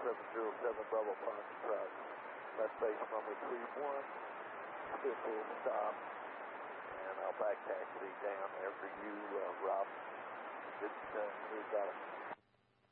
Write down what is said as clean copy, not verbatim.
707 Bravo Fox truck. That's base number 31. Fifth will stop. And I'll back taxi down after you, Rob. Good, got it.